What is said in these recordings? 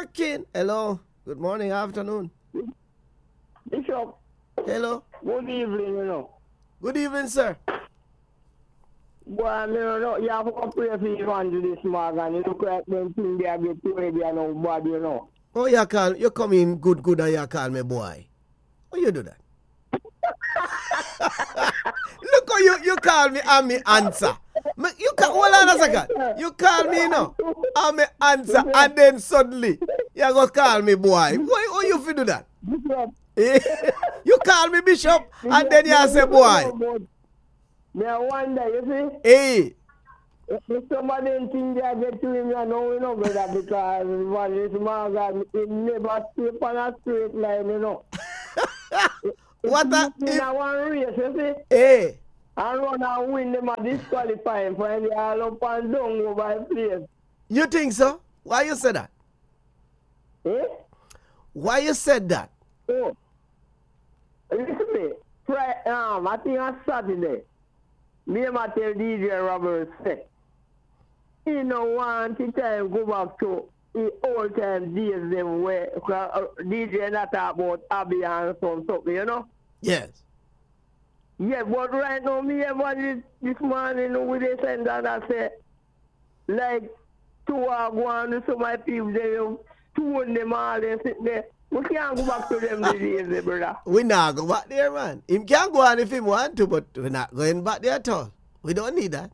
working. Hello. Good morning, afternoon. Bishop. Hello. Good evening, you know. Good evening, sir. Well, you know, you have to pray for evangelist Morgan. You look like them things they get to maybe and nobody, you know. Oh, you come in good, and you call me boy. How you do that? Look how you call me and me answer. Hold on a second. You call me, you know, and me answer, and then suddenly you go call me boy. Why you feel do that? You call me Bishop, and then you say boy. Me I wonder, you see? Hey. If somebody think they get to him, you know, we know better because evangelist Morgan, he never stay on a straight line, you know. What a... In a one race, you see? Hey. And run and win them a disqualifying for any all up and down over the place. You think so? Why you said that? Eh? Why you said that? Oh. Listen me. I think on Saturday, me and tell DJ Robert say, he don't want to time go back to the old time days them where DJ not talk about Abby and something, you know? Yes. Yeah, but right now, me ever this morning with the center that say, like, two are going to some my people, they two in them all, they sit there. We can't go back to them days, brother. We not go back there, man. Him can go on if he want to, but we're not going back there at all. We don't need that.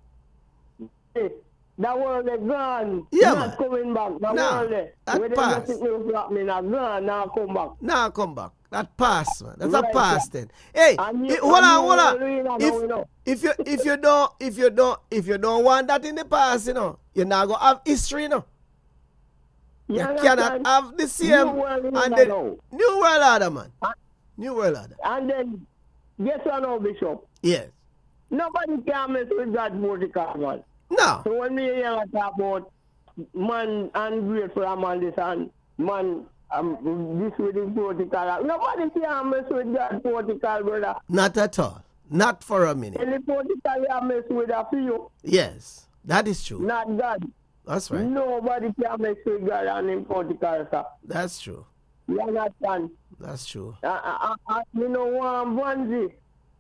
Hey, that world is gone. Yeah, not man. coming back. That Nah, world is. that Where pass. they just not gone, now come back. Now come back. That pass, man. That's Right, a pass then. Hey, hold on. If you don't want that in the past, you know, you're not gonna have history, you know. You cannot have the same and then New World Order, man. New World Order. And then, yes or no, Bishop? Yes. Nobody can mess with that protocol, man. No. So when me hear talk about man ungrateful and man this and man this with the protocol, nobody can mess with that protocol, brother. Not at all. Not for a minute. Any protocol you mess with a few. Yes. That is true. Not God. That's right. Nobody can mess with God and in protocol, sir. That's true. You understand? That's true. You know, one Vanzi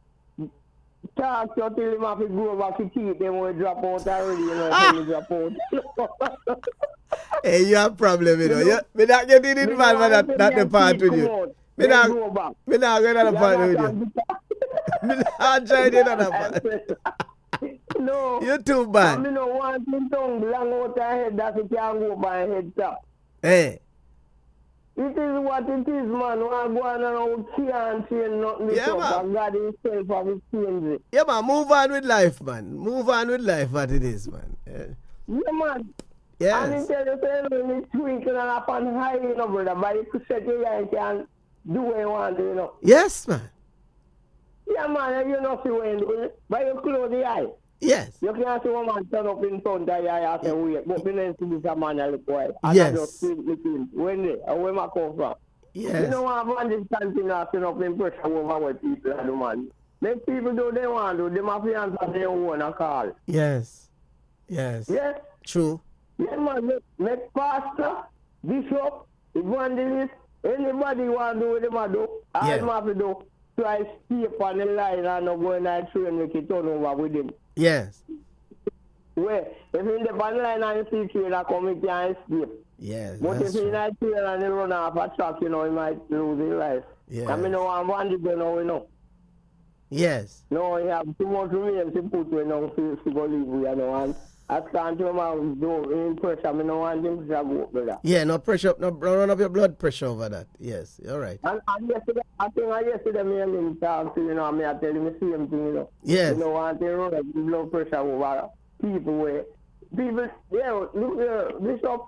talk to till him have to go back to keep them when drop out already, you know, when he drop out. Hey, you have problem, you know. Me not getting involved with that the part with you. Me not going to the part with you. Me not joining another part. No. You too bad. I don't want him tongue long out her head that he can't go by head top. Hey. It is what it is, man. One go on around can't change nothing. Yeah, man. God himself have to change it. Yeah, man. Move on with life, man. Move on with life, what it is, man. Yeah, man. Yes. And he tell you, say, when it's twinkling and up on high, you know, brother. But you could set your eye and do what you want, you know. Yes, man. Yeah, man. You know, see when you do it. But you close the eye. Yes. You can't see one man turn up in front of you and say, wait, but we don't see this man a look quiet. Yes. I just think when they, where I come from. Yes. You know what, man, this standing up, turn up in pressure over what people are doing, man. Make people do they want to do, they must answer their own a call. Yes. Yes. Yes? True. Yeah, man, make pastor, bishop, evangelist, anybody want to do what they want to do. All Yeah. they have to do, try to stay on the line and not go in that train make it turn over with him. Yes. Where if in the van line and you see train come, it can escape. Yes. But That's if in true. that train and they run off a track, you know, he might lose his life. Yes. I mean, no one wanted to know, you know. Yes. No, you have too much remains to put you know, to go live with, you know, and I can't do in pressure, I mean, no one him to go up, brother. Yeah, no pressure, no run up your blood pressure over that. Yes, you're right. And yesterday, I think yesterday, me and him talk to, you know, I tell him the same thing, you know. Yes. You know, want to run up blood pressure over people where, people, yeah, look here, Bishop,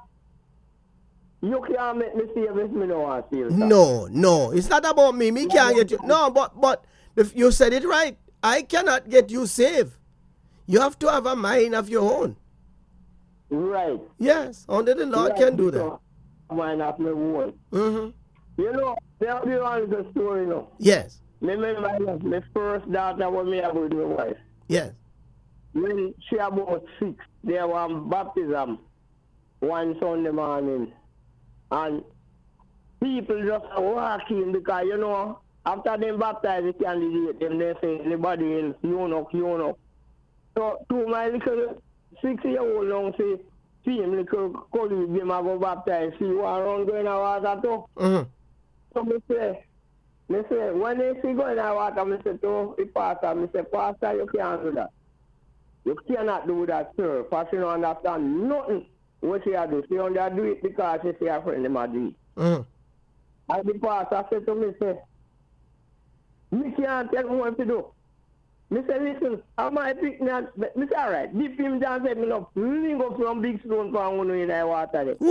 you can't make me save if me no want to save. No, it's not about me. Me can't get you. No, but if you said it right. I cannot get you saved. You have to have a mind of your own. Right. Yes, only the Lord can do that. Mind of my own. Mm-hmm. You know, there'll be one little story, you know. Yes. Remember, my first daughter was me about my wife. Yes. When she about 6, there was baptism one Sunday morning. And people just walk in because, you know, after them baptize the candidate, them they say everybody else, you know. So to my little 6-year-old long say, see him little colleague, them a go baptize, see you around going to water too. Mm-hmm. So me say, when they see going to water, me say to the pastor, me say, Pastor, you can't do that. You cannot do that, sir, because you don't understand nothing what she do. She only do it because she see her friend them a do it. Mm-hmm. And the pastor said to me, say, me can't tell me what to do. Me say, listen, I might pick me, me say, all right, dip him down, say, me no, ring up from big stone for one in the water there.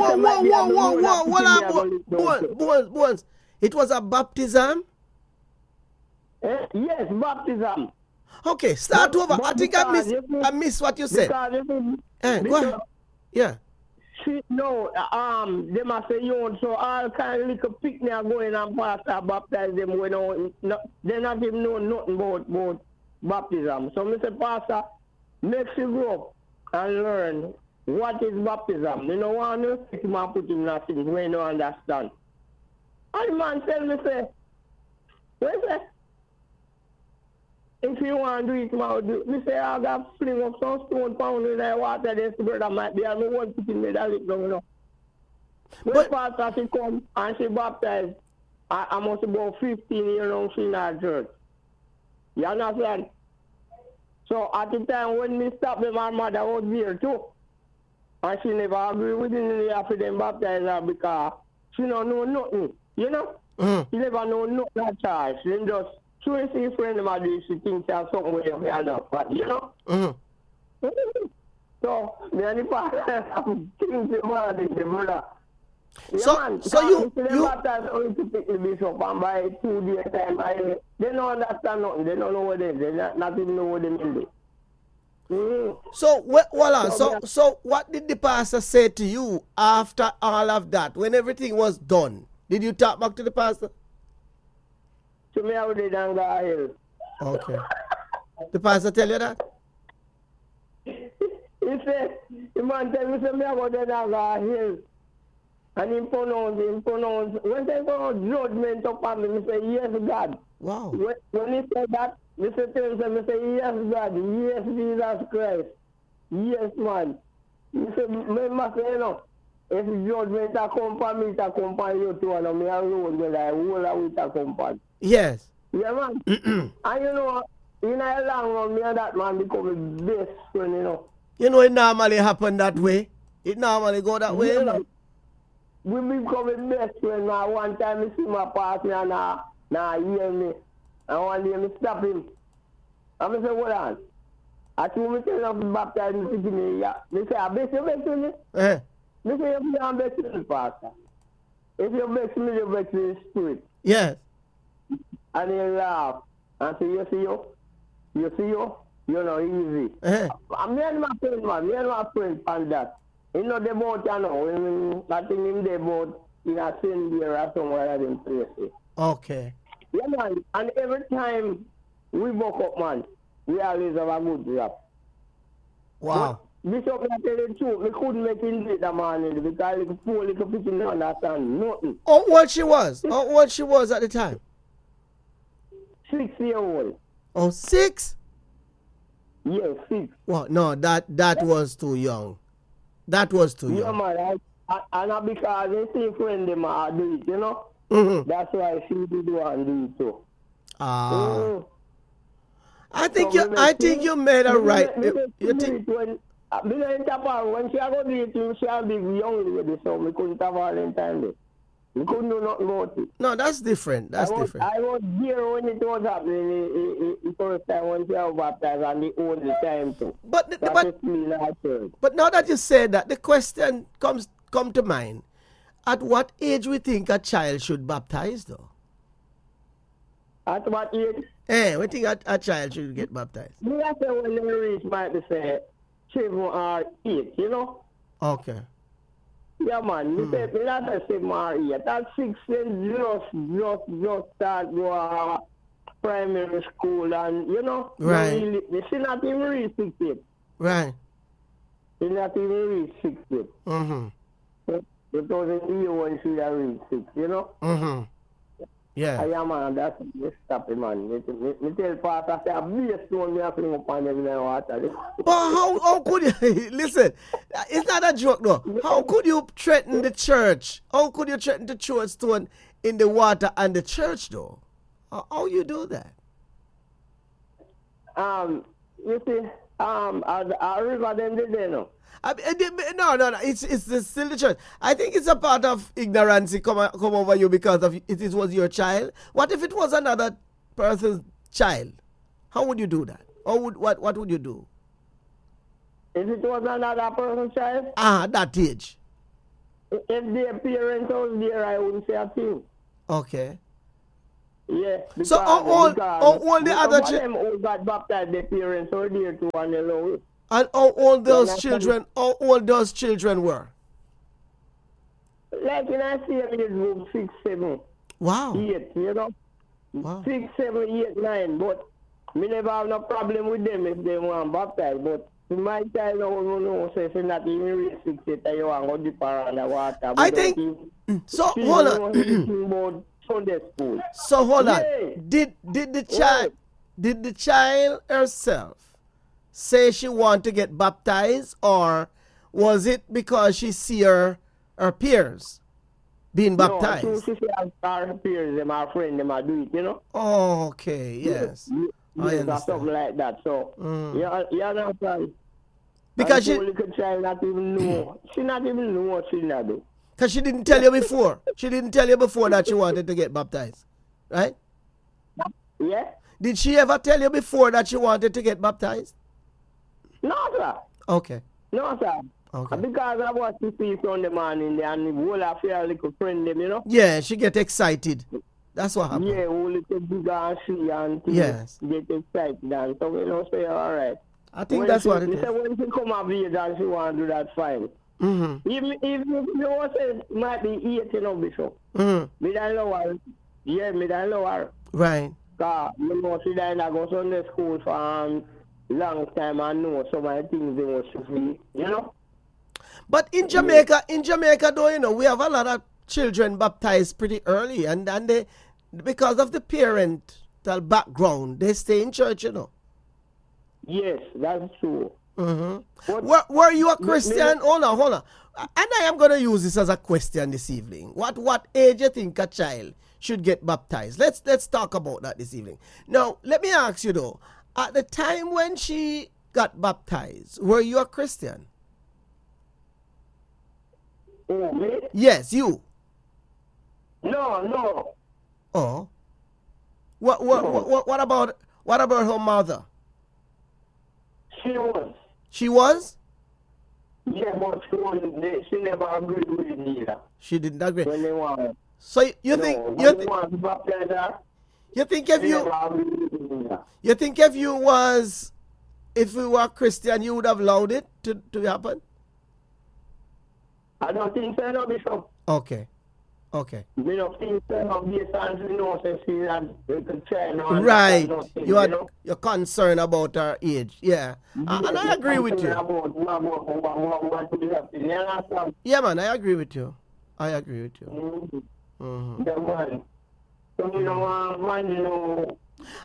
Bones. It was a baptism? Yes, baptism. Okay, start over. I think I missed what you said. Go ahead. Yeah. No, they must say you so all kind of little picnic are going and pastor baptize them when they not even know nothing about baptism. So Mr. Pastor makes you grow up and learn what is baptism. You know want to take him and put him nothing when you don't understand. And the man tell me say, what is that? If you want to do it, man, do it. Me say, I got fling up some stone pound in the water, this brother might be, and I want to put him in that little, you know. When pastor she come and she baptized, I must about 15 years old, she in our church. You understand? So at the time when me stop them, my mother was there too. And she never agree with me after them baptize her because she don't know nothing, you know? Mm-hmm. She never know nothing at all. She just... So if she friend of mine, she thinks there's something where you have, but you know? Mm-hmm. So, me and the pastor, I'm thinking about it, brother. So you baptize only to pick the bishop, and by 2 days time, they don't understand nothing. They don't know what they do. They not even know what they mean. So what did the pastor say to you after all of that, when everything was done? Did you talk back to the pastor? To me, I did and go hill. Okay. The pastor tell you that? He said, the man tell me, me I go there and go hill. And he pronounce. When they go judgment upon me, he say, yes, God. Wow. When he said that, me say to him, yes, God. Yes, Jesus Christ. Yes, man. He said, me must say, you know, if judgment a come upon me, it a come upon you too, and me a road where I will it a come upon. Yes. Yeah, man. And you know, in a long run, me and that man become the best friend, you know. You know, it normally happen that way. It normally go that way, you know. We become the best friend, man. One time I see my partner and hear me. And one day I stop him. And I say, hold on. I told me tell him to baptize me to give me, yeah. They say, I bet you bet me. Uh-huh. They say, you can't bet me, pastor. If you bet me, you bet me in spirit. Yes. And he laugh and say, you see you know, easy. Uh-huh. Me and my friend on that. You know the boat, you know, nothing in the boat, in a sin there or somewhere at them places. Okay. Yeah, man, and every time we woke up, man, we always have a good rap. Wow. But Bishop, I tell you the truth, we couldn't make it that morning because the poor little people didn't understand nothing. How old she was? How old she was at the time? 6-year-old. Oh, 6? Yes, 6. Well, no, that was too young. That was too young. Yeah, man, and because they see friend them do it, you know? Mm-hmm. That's why she did one do it too. I think you made a right. You think when she go do it, she be young with so we couldn't have all in time there. We couldn't do nothing about it. No, that's different. That's different. I was there when it was happening the first time when she was baptized and the only time too. But now that you say that, the question come to mind. At what age we think a child should baptize though? At what age? We think a child should get baptized. Me I say when they reach might be say 7 or 8, you know? Okay. Yeah, man. Me say not 7 or 8. At 6 just start go primary school and you know. Right. They still not even reach 6 yet. Right. They not even reach 6 yet. Mm-hmm. It was in the year when she had reached 6, you know? Mm-hmm. Yeah. I am, man, that's stop it, man. Me tell Pastor, I say, be a stone, me a fling upon them in the water. But how could you, listen, it's not a joke though. How could you threaten the church? How could you threaten to throw a stone in the water and the church though? How you do that? You see, I river them did they know. No. It's still the church. I think it's a part of ignorance come over you because of it was your child. What if it was another person's child? How would you do that? Or what would you do? If it was another person's child? That age. If their parents was there, I wouldn't say a thing. Okay. Yeah. So all the other children who got baptized, their parents were there to one alone. And all those children were? Like in I see age group 6, 7, wow. 8, you know? Wow. 6, 7, 8, 9, but me never have no problem with them if they want baptized, but my child no say so not even reach 6, 8, you want to go deep around the water. I think, so hold on. Sunday school. So hold on. Did the child herself say she want to get baptized, or was it because she see her peers being baptized? No, she see her peers, them, her friend, them, do it, you know? Oh, okay, yes. I understand. Something like that. So, you understand? Because she... little child not even know. She not even know what she not do. Because she didn't tell you before. She didn't tell you before that she wanted to get baptized, right? Yeah. Did she ever tell you before that she wanted to get baptized? No, sir. Okay. No, sir. Okay. Because I watch the feast on the morning and the whole affair little friend them, you know? Yeah, she get excited. That's what happened. Yeah, whole little bigger and she and things yes. get excited and so you know say all right. I think that's what it is. When she come of age and she want to do that, fine. Mm-hmm. Even if you want to say it might be 8, you know, Bishop. Mm-hmm. Me don't know her. Yeah, me don't know her. Right. Because, you know, she didn't go Sunday school for a long time and know some of the things they want to see, you know? But in Jamaica though, you know, we have a lot of children baptized pretty early and they, because of the parental background, they stay in church, you know. Yes, that's true. Mm-hmm. Were you a Christian? Hold on. And I am going to use this as a question this evening. What age you think a child should get baptized? Let's talk about that this evening. Now, let me ask you though, at the time when she got baptized, were you a Christian? Oh, me? Yes, you. No. Oh. What about her mother? She was? Yeah, but she never agreed with it either. She didn't agree. When they wanted. So you think if you were Christian, you would have allowed it to happen? I don't think so, no, Bishop. Okay. Me don't think so, no, based on she knows that she had a child. Right. You're concerned about her age. Yeah. And I agree with you. Yeah, man, I agree with you. Mm-hmm. Yeah, man. So, you know,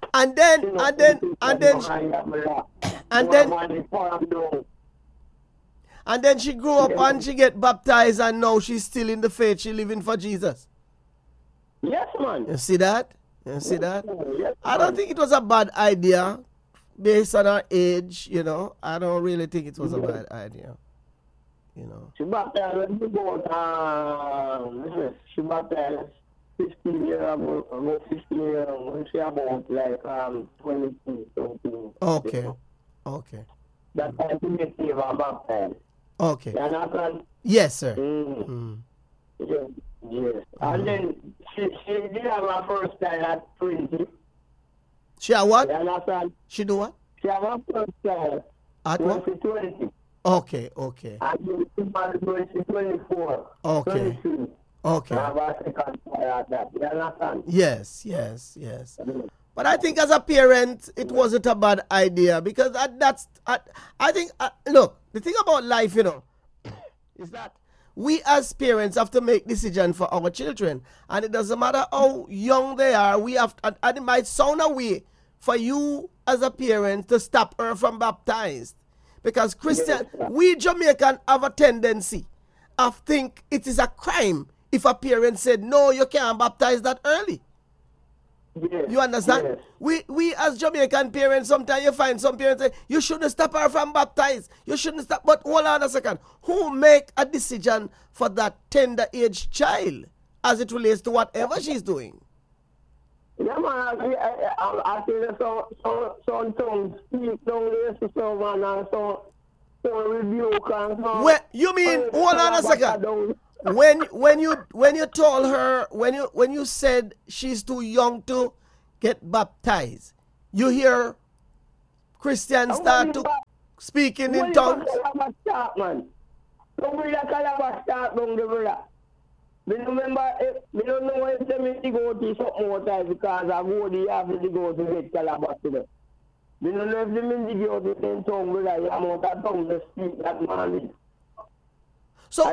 and then she grew up and she get baptized and now she's still in the faith. She living for Jesus. Yes, man. You see that? Yes, I don't think it was a bad idea based on her age, you know. I don't really think it was a bad idea. You know. She baptized she baptized 15 years ago, 15 years when she about like 22 something. Okay. That time to get saved and baptized. Okay. You understand? Yes, sir. Yes. And then she did have her first child at 20. She had what? You understand? She do what? She had her first child at what? 20. Okay. And then she married when she's 24. Okay. 22. Okay. And have her second child at that. You understand? Yes. But I think as a parent, it wasn't a bad idea because I think, look, the thing about life, you know, is that we as parents have to make decisions for our children. And it doesn't matter how young they are, we have to, and it might sound a way for you as a parent to stop her from baptized. Because Christian, we Jamaican have a tendency of think it is a crime if a parent said, no, you can't baptize that early. Yes. You understand? Yes. We as Jamaican parents, sometimes you find some parents say, you shouldn't stop her from baptized. You shouldn't stop. But hold on a second. Who make a decision for that tender age child as it relates to whatever she's doing? Yeah, man, I see some tongues speak down there to someone and some rebuke and some. Well, you mean, hold on a second. When you told her, when you said she's too young to get baptized, you hear Christians start to speaking in tongues. Me remember, me don't know if they need to go to something more time because I go the after to go to get calabash today. Me don't know if they need to go to the tongue because I am out of tongue to speak that man. So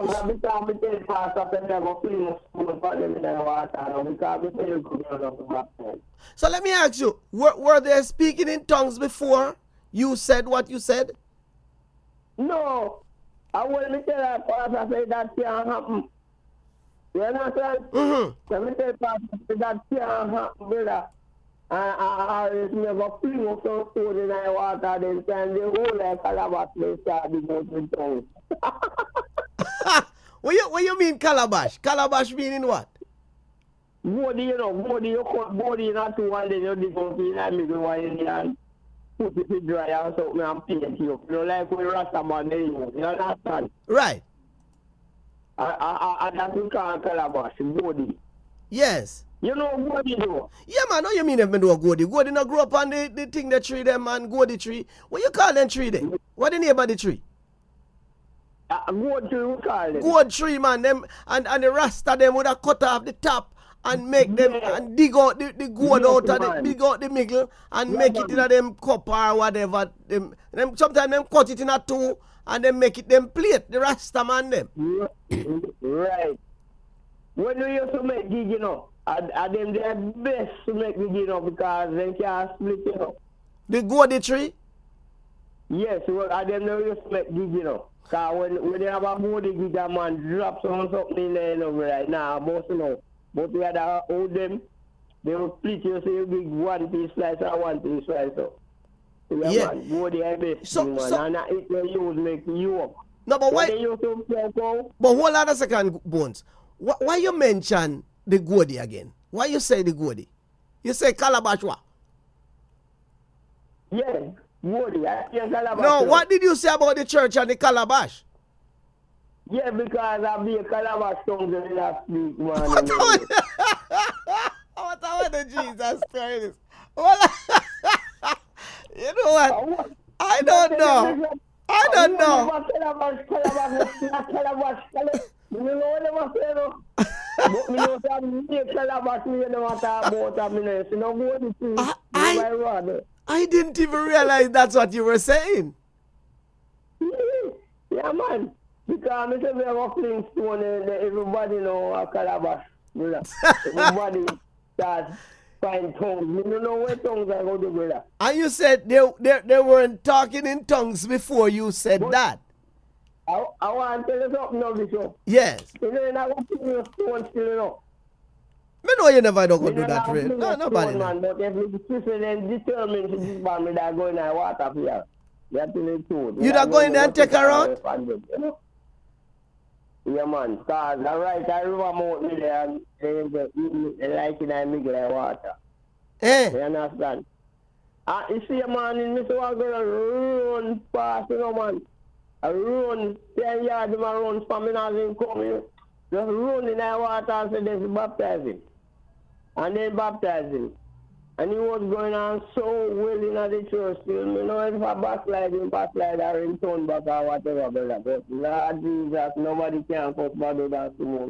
let me ask you, were they speaking in tongues before you said what you said? No. I want to tell that pastor say that can't happen. You understand? Let me tell pastor that can't happen, brother. I never fling up some food in the water, then stand the whole like calabash, they start to go to tongues. What you mean calabash? Calabash meaning what? Body, you cut body in a two and then you dig up in the middle one in the hand. Put it to dry and something and paint you. You know, like when Rastaman they use. You understand? Right. And that's what we call calabash, body. Yes. You know what you do? Yeah, man, no, you mean if me do a goody. Goody no grow up on the thing that tree them, man, goody tree. What you call them tree then? What the name of the tree? Gourd tree, we call them. Gourd tree, man, them and the rasta them would have cut off the top and make them and dig out the gourd out of the dig out the middle and make it in them cup or whatever. Them sometimes them cut it in a two and then make it them plate, the rasta man them. Right. When we used to make gig, you know, and them they are best to make gig, you know, because they can't split, you know. The gourd tree? Yes, and them they used to make gig, you know. Because when they have a body gig, a man drops on something in there, you know, right now, most, you know. But we had to hold them, they will split you, so you big one piece slice or one piece slice up. Yeah, man, body are best, man, and it they use make you up. No, but why? But hold on a second, Bones. Why you mention the gourdy again? Why you say the gourdy? You say calabash what? Yeah, gourdy. I say calabash. No, what did you say about the church and the calabash? Yeah, because I be a calabash tongue the last week, man. What about the Jesus Christ? You know what? I don't know. I don't know. I didn't even realize that's what you were saying. Yeah, man. Because I say we have a fling stone, everybody know a calabash. Everybody starts find tongues. You don't know where tongues are going to go there. And you said they weren't talking in tongues before you said that. I want to tell you something now, Bishop. Yes. You know, you're not going to fling a stone still, you know. Me know you never don't go do that, Ray. No, nobody. Man, but if you listen and determined to this man, they're going to water here. They're telling the truth. You not going there and take her out? Yeah, man. Because I write a river mouth me there and they like it and make like water. Eh? You understand? You see a man in Mr. Wagner run past, you know, man. I run 10 yards, I run from me as in coming. Just run in that water and say this is baptizing. And then baptizing. And he was going on so well in the church. You know, if I backslide or in turn back or whatever, brother. But Lord Jesus, nobody can put body down to most.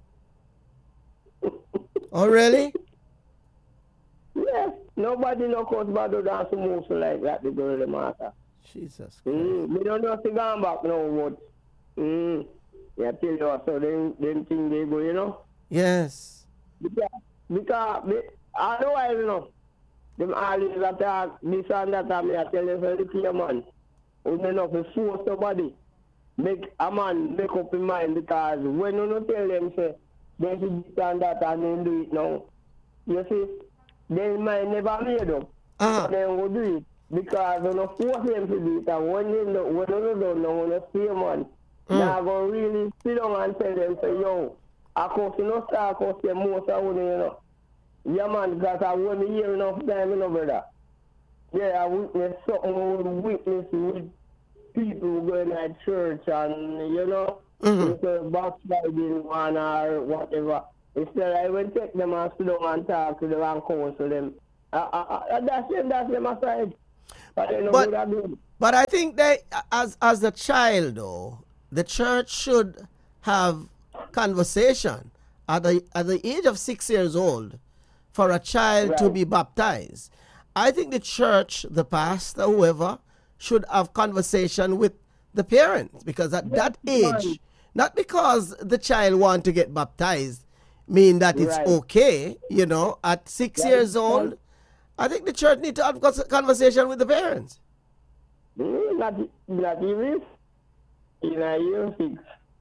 Oh, really? Yes. Nobody no cut body down to most like that, the girl the matter. Jesus Christ. We don't know if they gone back now, but Yeah, tell you so them thing they go, you know. Yes. Because otherwise, you know, them always attack this and that, and me I tell you, so look here, man. You know, to force somebody, make a man make up his mind, because when you don't tell them, say, they should this and that, and then do it now, you see, their mind never made up. So they will do it, because you know, force them to do it, and when you don't know, when you see a man, now go really sit down and tell them, say, yo, of course, you know, start, of course, the most of you know. Yeah, man, because I wasn't here enough time, you know, brother. Yeah, I witnessed something, I would witness with people going to church and, you know, instead of backsliding one or whatever. Instead, I will take them and sit down and talk to them and counsel them. That's them aside. But I think that as a child, though, the church should have conversation at the age of 6 years old for a child to be baptized. I think the church, the pastor, whoever, should have conversation with the parents, because at that age, not because the child want to get baptized, mean that it's okay, you know, at 6 years old, I think the church need to have conversation with the parents. Not even in a year 6.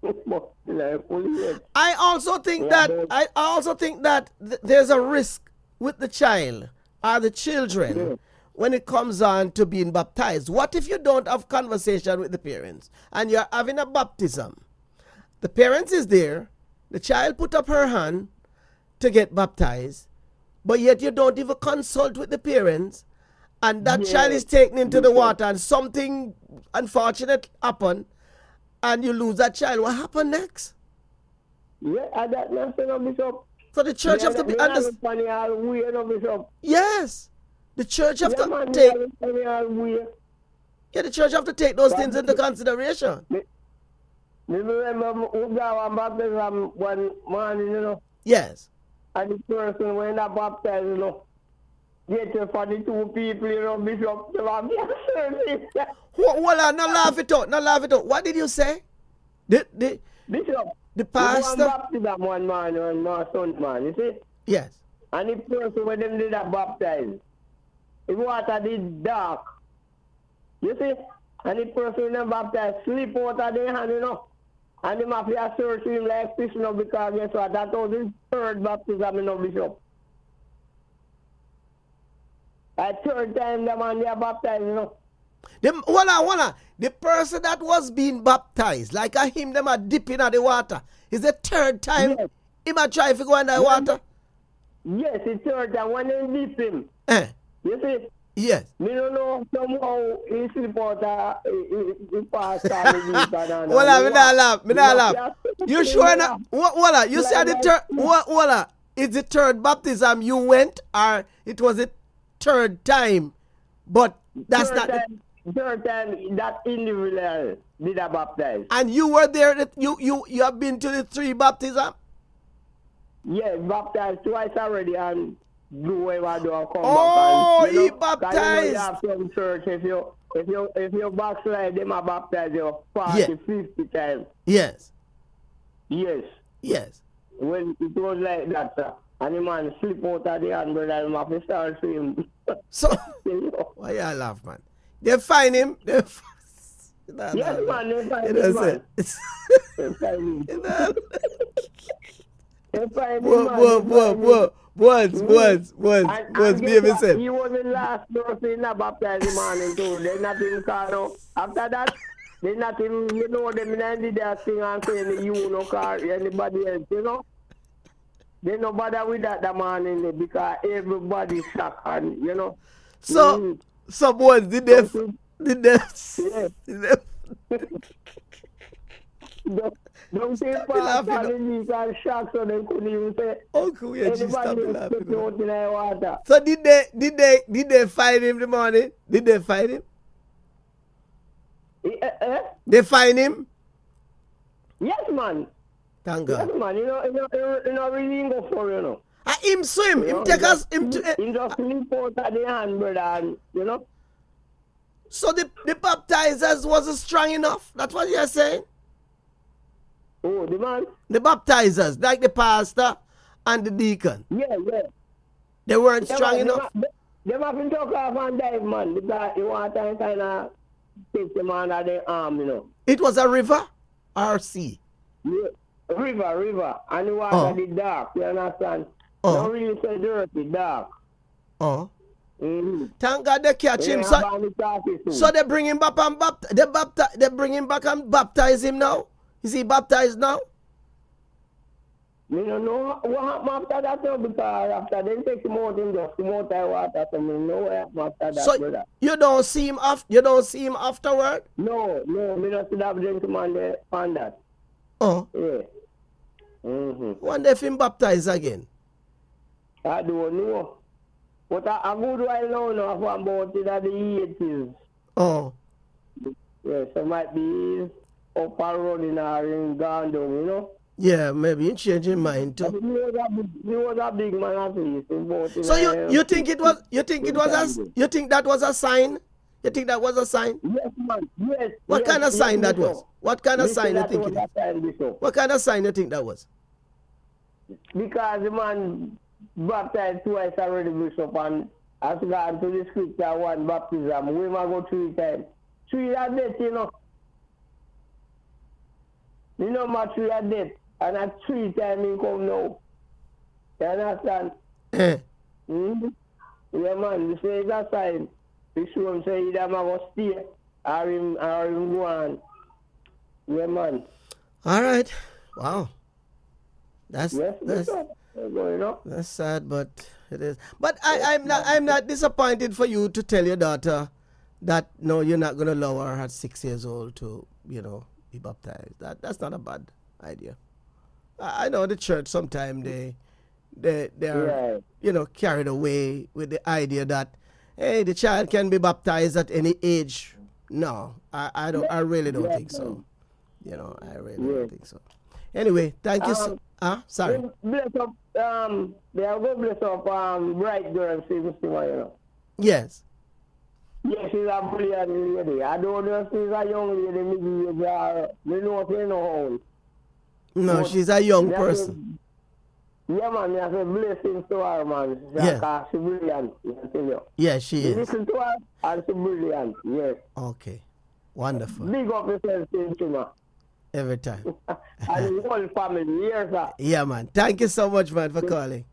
I also think that there's a risk with the child or the children when it comes on to being baptized. What if you don't have conversation with the parents and you're having a baptism? The parents is there, the child put up her hand to get baptized, but yet you don't even consult with the parents, and that child is taken into the water and something unfortunate happen, and you lose that child. What happened next? Yeah, I got nothing of Bishop. So the church have to be understand. Yes, the church have to take. Yeah, the church have to take those things into consideration. Remember, one morning, you know. Yes. And the person when I baptized, you know, get 42 people, you know, Bishop. Hold on, not laugh it out. What did you say? The Bishop. The pastor. Baptism one man and my son, man, you see? Yes. And the person when them did that baptize, the water did dark. You see? And the person when them baptized sleep out of their hand, you know. And the mafia search him like fish, you know, because guess what? That was his third baptism, you know, Bishop. At third time the man they are baptized, you know. Hold on. The person that was being baptized, like him, them are dipping at the water. Is the third time him a try to go in the water? Yes, it's third time when they dip him. You see? Yes. Me don't know somehow he slip out he passed Hold on, me not laugh. You sure not? Hold on. You said the third. Hold on. Is the third baptism you went, or it was the third time? But that's third time that individual did a baptize. And you were there. You have been to the 3 baptism? Yes, baptized twice already, and do whatever do come back. And, he baptized. You have some church, if you backslide, them are baptized 40, 50 times. Yes. When it was like that, sir. And the man slip out of the hand, brother, and have to start to him. So, why you laugh, man? They find him. Yes, man, they find him, man. They find him. They find him, Once, baby said. He was the last person in the baptized morning, too. They not even call out. After that, they not even, you know, them did that thing and saying you no car, anybody else, you know. They no bother with that morning because everybody shocked, and you know. So, someone did they? Don't say fast and shock, so they couldn't even say. Uncle, yeah, just stop laughing. Water. So did they find him the morning? Did they find him? They find him? Yes, man. Thank God. Yes, man. You know, really go for, you know. Him swim. Him take us. Him just leap out of the hand, brother, and, you know. So the baptizers wasn't strong enough? That's what you're saying? Oh, the man? The baptizers, like the pastor and the deacon. Yeah. They weren't strong enough. They have to talk off and dive, man, because you want to kind of take them under their arm, you know. It was a river or sea? Yeah. River. And the water is dark, you understand? Not really so dirty, dark. Oh. Mm-hmm. Thank God they catch him. So they bring him back and baptize him now? Is he baptized now? Me don't know what happened after that now, because after they take him out in just come out of water, so me know what happened after that, so brother. You don't see him afterward? No, me don't see that gentleman there on that. Oh. Yeah. Mm-hmm. Wonder if him baptized again. I don't know. But a good while now about it at the 80s. Oh. Yeah, so might be up and running or in gone down, you know? Yeah, maybe you change your mind too. He was a big man at least. So you think that was a sign? You think that was a sign? Yes, man. Yes. What kind of sign that was? What kind of sign you think it is? What kind of sign you think that was? Because the man baptized twice already, Bishop, and has gone to the scripture one baptism. We might go 3 times. 3 are dead, you know. You know my 3 are dead. And at 3 times he come now. You understand? Mm-hmm. Yeah, man. This is a sign. We show him say either I'm going to stay or him go on. Yeah, man. All right. Wow. That's sad, but it is. But I'm not disappointed for you to tell your daughter that no, you're not going to allow her at 6 years old to, be baptized. That's not a bad idea. I know the church sometimes they are carried away with the idea that hey, the child can be baptized at any age. No, I really don't think so. I really don't think so. Anyway, thank you. Sorry. Bless up. They are going to bless up. Bright girl, see. Yes. Yes, she's a brilliant lady. I don't know if she's a young lady. Maybe know if you know. No, she's a young person. Yeah, man, that's a blessing to her, man. She's brilliant. Yes, she is. Listen to her, and she's brilliant. Yes. Okay. Wonderful. Big up yourself, Tima. Every time. And the whole family. Yes, sir. Yeah, man. Thank you so much, man, for calling.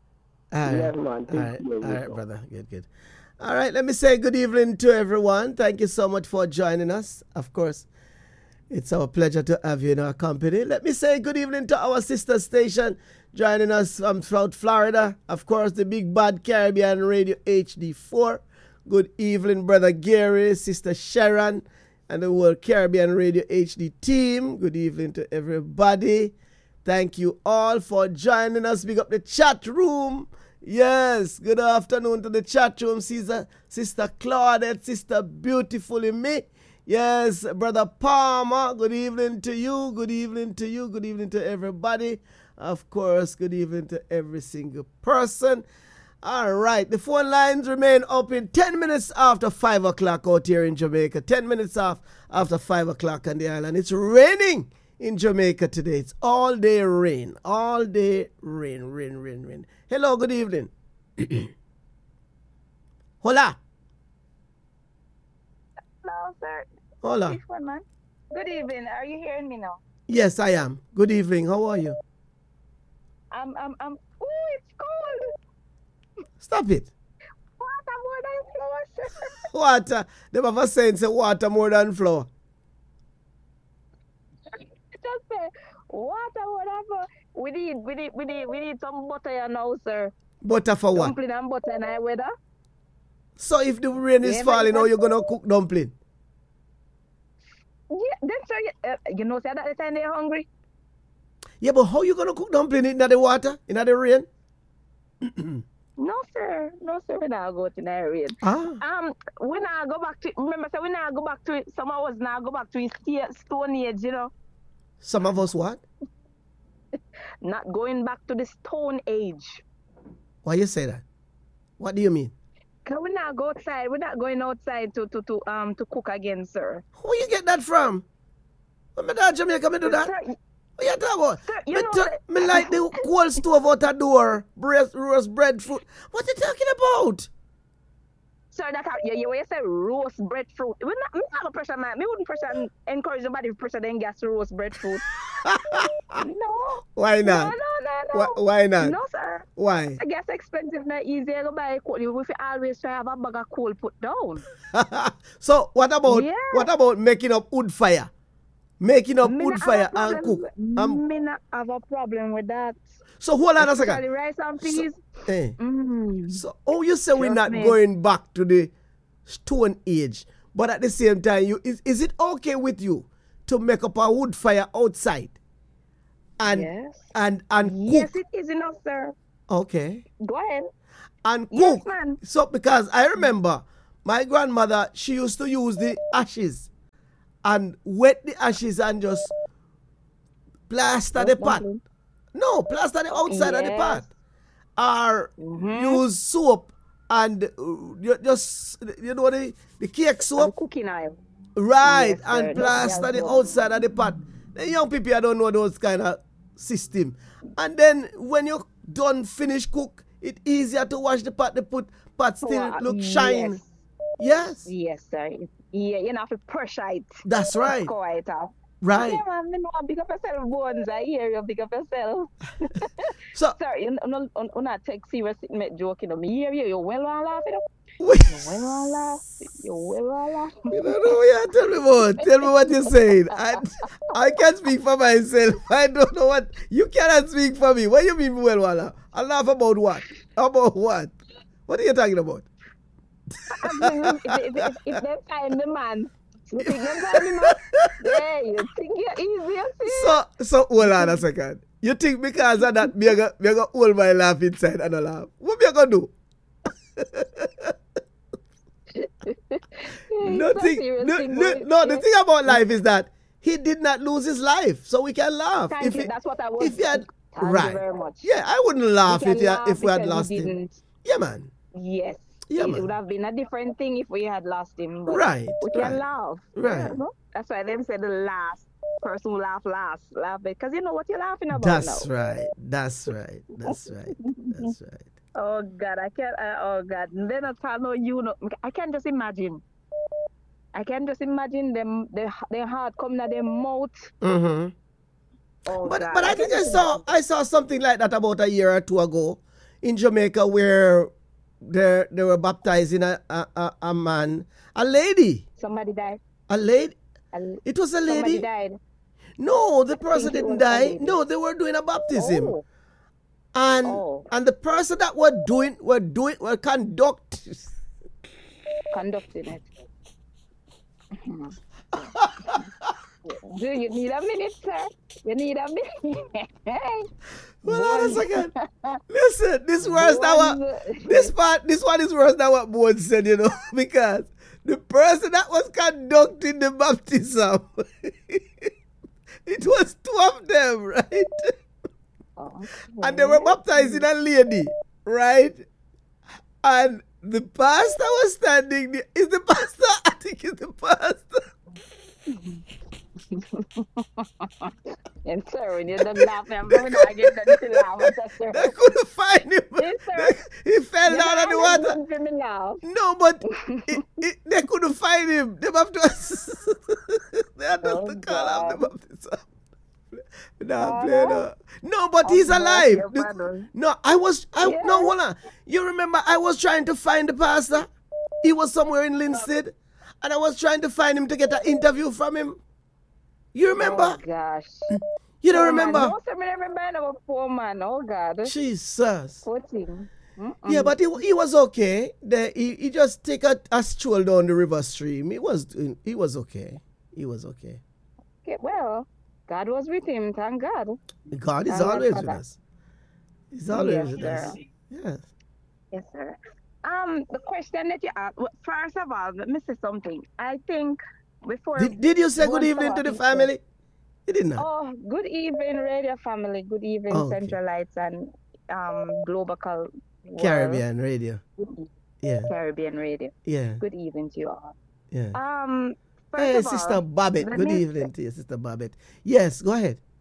Yes, man. All right, brother. Good. All right, let me say good evening to everyone. Thank you so much for joining us. Of course, it's our pleasure to have you in our company. Let me say good evening to our sister station joining us from South Florida. Of course, the Big Bad Caribbean Radio HD4. Good evening, Brother Gary, Sister Sharon, and the whole Caribbean Radio HD team. Good evening to everybody. Thank you all for joining us. Big up the chat room. Yes, good afternoon to the chat room. Sister Claudette, Sister Beautifully Me. Yes, Brother Palmer, good evening to you. Good evening to you. Good evening to everybody. Of course, good evening to every single person. All right, the phone lines remain open 10 minutes after 5 o'clock out here in Jamaica. 10 minutes after 5 o'clock on the island. It's raining in Jamaica today. It's all day rain. All day rain. Hello, good evening. Hola. Hello, sir. Hola. Good evening. Are you hearing me now? Yes, I am. Good evening. How are you? Oh, it's cold. Stop it. Water more than flour, sir. Water. They have a saying, say water more than flour. Just say water more than flour. We need some butter here now, sir. Butter for what? Dumpling and butter in our weather. So if the rain is falling, how you gonna cook dumpling? Yeah, then sir, say that the time they're hungry. Yeah, but how you gonna cook dumpling in the water, in the rain? No, sir, we're not going to the rain. We not go back to. Remember, we not go back to it. Some of us now go back to the Stone Age, Some of us what? Not going back to the Stone Age. Why you say that? What do you mean? Cause we not go outside. We're not going outside to cook again, sir. Who you get that from? When me down Jamaica, me do that. Sir, What you talking about? Sir, you know Me like the cold stove out the door, roast breadfruit. What you talking about? Sir, that you say roast breadfruit. We not a pressure man. Me wouldn't pressure encourage nobody to pressure them gas to roast breadfruit. No. Why not? No. Why not? No, sir. Why? I guess expensive, not easier to buy cold. If you always try to have a bag of coal put down. So what about making up wood fire? Making up wood fire and cook. Me not have a problem with that. So hold on a second. Especially rice and peas. So you say we're not going back to the Stone Age, but at the same time, is it okay with you to make up a wood fire outside? And yes. And yes, cook? it is enough, sir. Okay. Go ahead. And cook. Yes, man. So because I remember my grandmother, she used to use the ashes and wet the ashes and just plaster the pot. No, plaster the outside of the pot. Or use soap and you know the cake soap. And cooking oil. Right, Yes, and sir. plaster the outside of the pot. The young people don't know those kind of system. And then when you done finish cook, it's easier to wash the pot. The pot still look shine. Yes. Yes, sir. Yeah, you have to pressure it. That's right. Quite off. Right. Yeah, man, you know, big up yourself, bones. I hear you, big up yourself. So, sir, you not take serious make joke, you know. Me hear you, you well on laugh, you know. You well on laugh. You well on laugh. You don't know what you tell me about. Tell me what you're saying. I can't speak for myself. I don't know what. You cannot speak for me. What do you mean, well, Walla? I laugh about what? About what? What are you talking about? if they find the man, you think them find the man? Yeah, you think you're easy, you see? So hold on a second. You think because of that, me gonna hold my laugh inside and I laugh? What me gonna do? The thing about life is that he did not lose his life, so we can laugh. Thank you. That's what I was. If he had, Thank you very much. Yeah, I wouldn't laugh if we had lost him. him. Yeah, man. Yes. Yeah, it would have been a different thing if we had lost him. But right. We can laugh. Right. Yeah, no? That's why them say the last person who laugh because you know what you're laughing about. That's now. right. That's right. Oh God, I can't. Oh God, then I tell no, you know, I can just imagine. Them, their heart coming out their mouth. Mm-hmm. Oh, but God. I think I saw something like that about a year or two ago in Jamaica where they were baptizing a man, a lady. Somebody died. A lady. It was a lady. Somebody died. No, the person didn't die. No, they were doing a baptism. Oh. And the person that were conducting it. Do you need a minute, sir? You need a minute. Hold on a second. Listen, this one is worse than what Bones said, you know, because the person that was conducting the baptism, it was two of them, right? Okay. And they were baptizing a lady, right? And the pastor was standing there. Is the pastor? I think it's the pastor. And sir, when you don't laugh, I'm going to get them to laugh. They couldn't find him. He fell down on the water. No, but they couldn't find him. They have to. They had to call out the baptism. No, but he's alive. No, hold on. You remember I was trying to find the pastor? He was somewhere in Linstead, and I was trying to find him to get an interview from him. You remember? Oh, gosh. You don't remember? No, sir, I remember about poor man. Oh, God. Jesus. Poor thing. Yeah, but he was okay. He just take a stroll down the river stream. He was okay. He was okay. Okay, well, God was with him, thank God. God is always with us. He's always with us. Yes. Yes, sir. The question that you asked, first of all, let me say something. I think before... Did you say good evening to the family? You did not. Oh, good evening, radio family. Good evening, Central Lights and Global Caribbean Radio. Yeah. Caribbean Radio. Yeah. Good evening to you all. Yeah. Hey, Sister Babette. Good evening to you, Sister Babette. Yes, go ahead.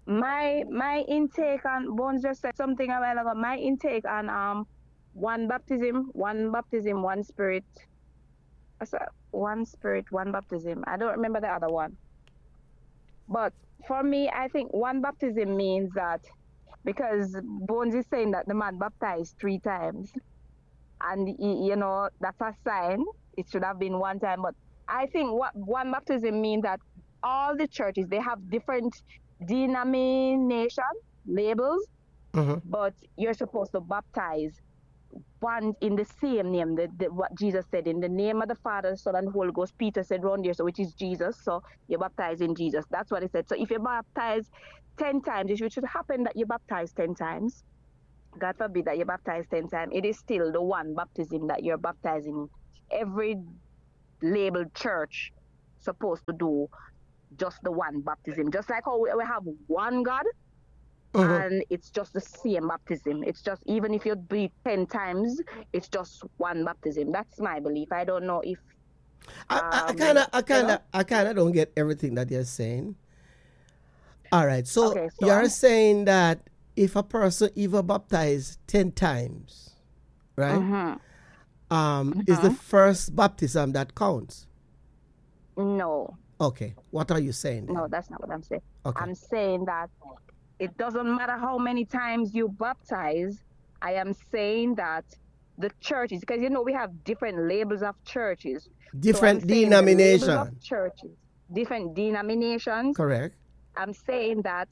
My intake on Bones just said something a while ago. My intake on one baptism, one spirit. One spirit, one baptism. I don't remember the other one. But for me, I think one baptism means that because Bones is saying that the man baptized 3 times, and that's a sign. It should have been 1 time, but I think what one baptism means that all the churches, they have different denomination labels, but you're supposed to baptize one in the same name, what Jesus said, in the name of the Father, Son, and Holy Ghost. Peter said round there, so which is Jesus, so you baptize in Jesus. That's what he said. So if you baptize 10 times, it should happen that you baptize 10 times. God forbid that you baptize 10 times. It is still the one baptism that you're baptizing. Every labeled church supposed to do just the one baptism. Just like how we have one God, and it's just the same baptism. It's just, even if you be 10 times, it's just one baptism. That's my belief. I don't know if I kind of don't get everything that you're saying. All right, so you're saying that if a person even baptized 10 times, right? Is the first baptism that counts? No. Okay, what are you saying then? No, that's not what I'm saying. Okay. I'm saying that it doesn't matter how many times you baptize. I am saying that the churches, because we have different labels of churches. Different denominations. Churches, different denominations. Correct. I'm saying that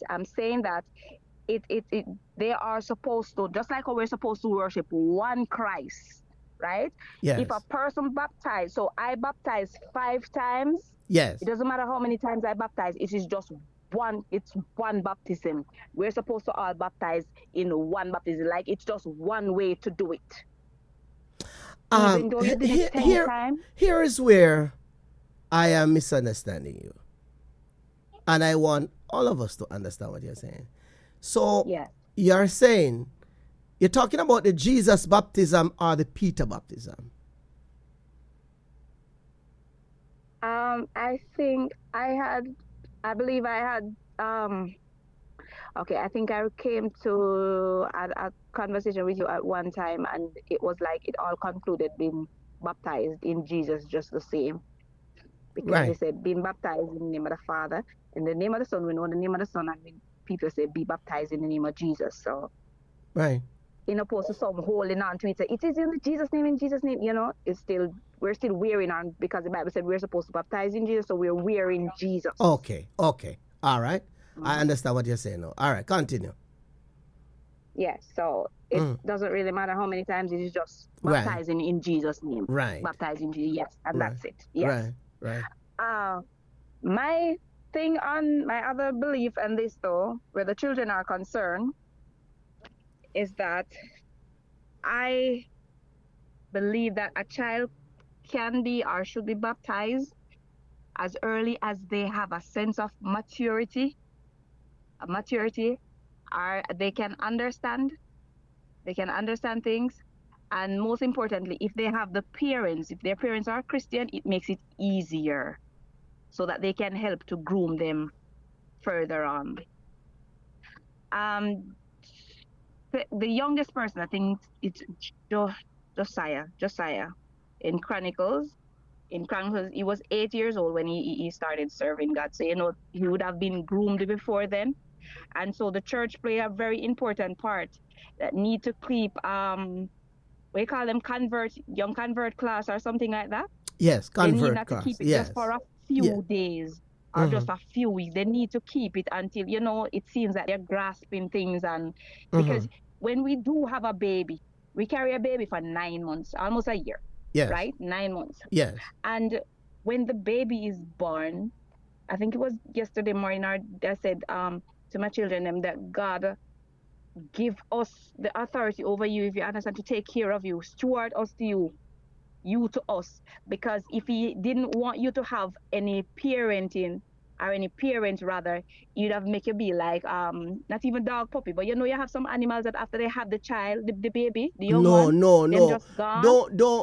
they are supposed to, just like how we're supposed to worship one Christ, right? Yes. If a person baptized, so I baptized 5 times. Yes. It doesn't matter how many times I baptize, it is just one, it's one baptism. We're supposed to all baptize in one baptism, like it's just one way to do it. Even though you did it 10 times. Here is where I am misunderstanding you. And I want all of us to understand what you're saying. So you're saying, you're talking about the Jesus baptism or the Peter baptism? I think I believe I had, I think I came to a conversation with you at one time, and it was like it all concluded being baptized in Jesus just the same. Because they said being baptized in the name of the Father, in the name of the Son, we know the name of the Son, and when people say be baptized in the name of Jesus. So, in opposed to some holding on to it, it is in Jesus' name, it's still, we're still wearing on, because the Bible said we're supposed to baptize in Jesus, so we're wearing Jesus. Okay. All right. I understand what you're saying now. All right, continue. Yes, so it doesn't really matter how many times, it is just baptizing in Jesus' name. Right. Baptizing Jesus, yes, and that's it. Yes. Right. My thing on my other belief and this though, where the children are concerned, is that I believe that a child can be or should be baptized as early as they have a sense of maturity, or they can understand things, and most importantly, if they have if their parents are Christian, it makes it easier so that they can help to groom them further on. The youngest person, I think it's Josiah. In Chronicles, he was 8 years old when he started serving God. So, he would have been groomed before then. And so the church play a very important part that need to keep, we call them young convert class or something like that. Yes, convert class. They need not to keep it just for a few days or just a few weeks. They need to keep it until, it seems that they're grasping things. And because when we do have a baby, we carry a baby for 9 months, almost a year. Yes. Right? 9 months. Yes. And when the baby is born, I think it was yesterday morning, I said to my children that God give us the authority over you, if you understand, to take care of you, steward us to you to us. Because if he didn't want you to have any parenting, or any parent rather, you'd have make you be like not even dog puppy, but you have some animals that after they have the child, the baby, the young one, no, just gone.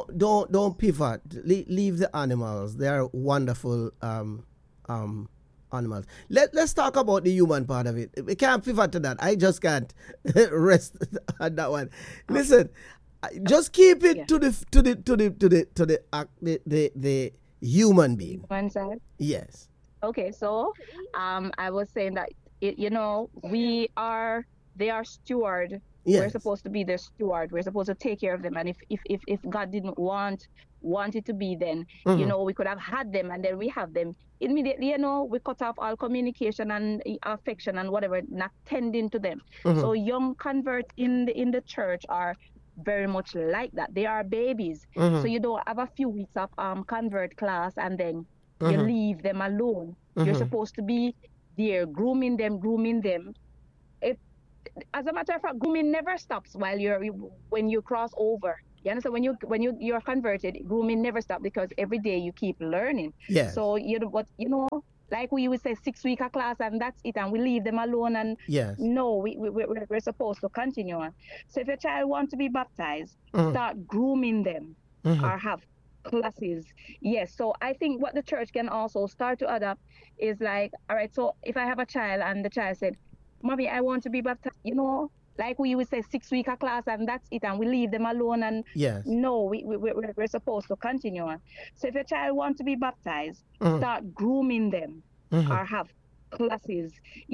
Don't pivot. Leave the animals. They are wonderful animals. Let's talk about the human part of it. We can't pivot to that. I just can't rest on that one. Listen, just keep it to the human being. One side. Yes. Okay, so I was saying that they are steward. Yes. We're supposed to be their steward. We're supposed to take care of them. And if God didn't want it to be, then we could have had them, and then we have them immediately. We cut off all communication and affection and whatever, not tending to them. So young converts in the church are very much like that. They are babies. So you don't have a few weeks of convert class and then you leave them alone. You're supposed to be there grooming them. As a matter of fact, grooming never stops when you cross over. You understand? When you're converted, grooming never stops because every day you keep learning. Yes. So like we would say 6 week of class and that's it, and we leave them alone. And yes. No, we're supposed to continue on. So if your child wants to be baptized, start grooming them or have classes. Yes. So I think what the church can also start to adopt is like, all right, so if I have a child and the child said, Mommy, I want to be baptized, like we would say 6 week of class and that's it, and we leave them alone. And yes. No, we're supposed to continue on. So if your child wants to be baptized, start grooming them or have classes.